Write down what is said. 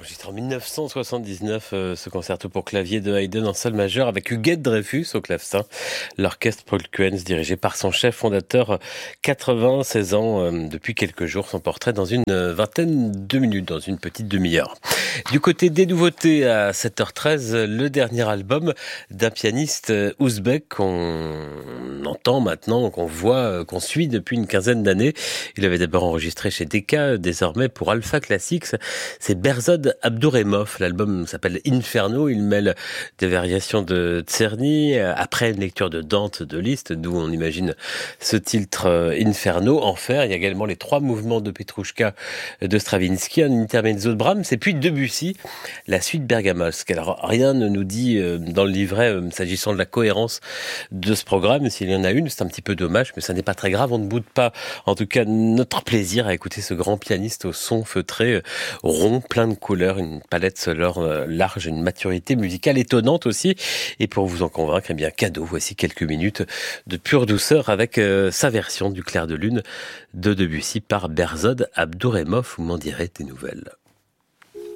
enregistré en 1979 ce concerto pour clavier de Haydn en sol majeur avec Huguette Dreyfus au clavecin. L'orchestre Paul Kuens dirigé par son chef fondateur, 96 ans depuis quelques jours. Son portrait dans une vingtaine de minutes, dans une petite demi-heure. Du côté des nouveautés à 7h13, le dernier album d'un pianiste ouzbek qu'on entend maintenant, qu'on voit, qu'on suit depuis une quinzaine d'années. Il avait d'abord enregistré chez Decca, désormais pour Alpha Classics. C'est Berzod Abdouremov. L'album s'appelle Inferno. Il mêle des variations de Czerny après une lecture de Dante de Liszt, d'où on imagine ce titre Inferno, Enfer. Il y a également les 3 mouvements de Petrouchka de Stravinsky, un intermezzo de Brahms et puis Debussy, la suite bergamasque. Alors rien ne nous dit dans le livret s'agissant de la cohérence de ce programme. S'il y en a une, c'est un petit peu dommage, mais ça n'est pas très grave. On ne boude pas, en tout cas, notre plaisir à écouter ce grand pianiste au son feutré, rond, plein de couleurs, une palette sonore large, une maturité musicale étonnante aussi. Et pour vous en convaincre, eh bien, cadeau, voici quelques minutes de pure douceur avec sa version du Clair de Lune de Debussy par Berzod Abdouremov. Vous m'en direz des nouvelles.